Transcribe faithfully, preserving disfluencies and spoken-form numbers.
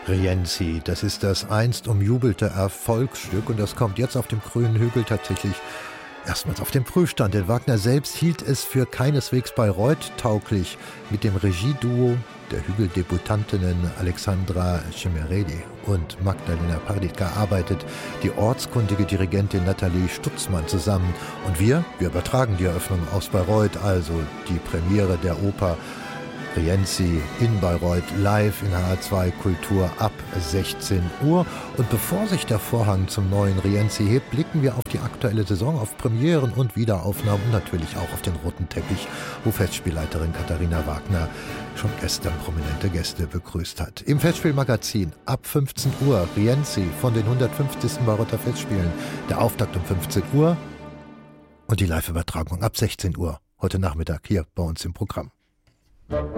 Rienzi, das ist das einst umjubelte Erfolgsstück und das kommt jetzt auf dem grünen Hügel tatsächlich erstmals auf den Prüfstand, denn Wagner selbst hielt es für keineswegs Bayreuth tauglich, mit dem Regieduo der Hügeldebutantinnen Alexandra Cemeredi und Magdalena Pardika arbeitet die ortskundige Dirigentin Nathalie Stutzmann zusammen. Und wir, wir übertragen die Eröffnung aus Bayreuth, also die Premiere der Oper Rienzi in Bayreuth live in H R zwei Kultur ab sechzehn Uhr. Und bevor sich der Vorhang zum neuen Rienzi hebt, blicken wir auf die aktuelle Saison, auf Premieren und Wiederaufnahmen und natürlich auch auf den roten Teppich, wo Festspielleiterin Katharina Wagner schon gestern prominente Gäste begrüßt hat. Im Festspielmagazin ab fünfzehn Uhr Rienzi von den hundertfünfzigsten Bayreuther Festspielen. Der Auftakt um fünfzehn Uhr und die Live-Übertragung ab sechzehn Uhr heute Nachmittag hier bei uns im Programm.